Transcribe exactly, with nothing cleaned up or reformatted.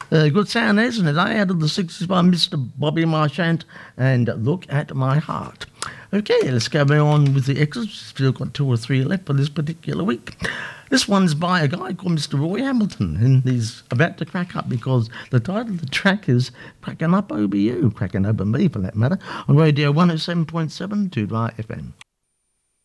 Uh, good sound, isn't it? I added the sixties by Mister Bobby Marchant and Look at My Heart. Okay, let's go on with the extras. Still got two or three left for this particular week. This one's by a guy called Mister Roy Hamilton, and he's about to crack up because the title of the track is Cracking Up Over You, cracking over me for that matter, on Radio one oh seven point seven Two Dry F M.